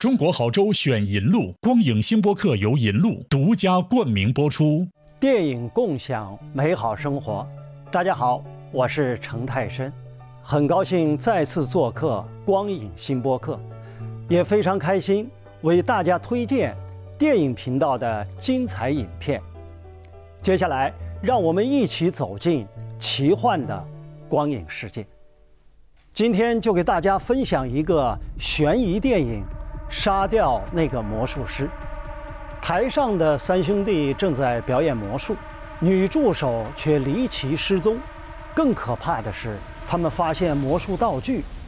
中国好州选银路，光影新播客由银路独家冠名播出。 电影共享美好生活。大家好，我是程泰深，很高兴再次做客光影新播客，也非常开心为大家推荐电影频道的精彩影片。接下来，让我们一起走进奇幻的光影世界。今天就给大家分享一个悬疑电影《杀掉那个魔术师》。台上的三兄弟正在表演魔术，女助手却离奇失踪。更可怕的是，他们发现魔术道具